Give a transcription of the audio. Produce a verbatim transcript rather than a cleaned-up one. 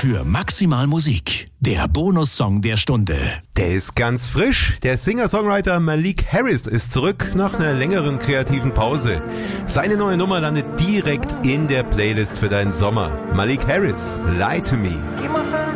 für Maximal Musik, der Bonussong der Stunde. Der ist ganz frisch. Der Singer-Songwriter Malik Harris ist zurück nach einer längeren kreativen Pause. Seine neue Nummer landet direkt in der Playlist für deinen Sommer. Malik Harris, Lie to Me.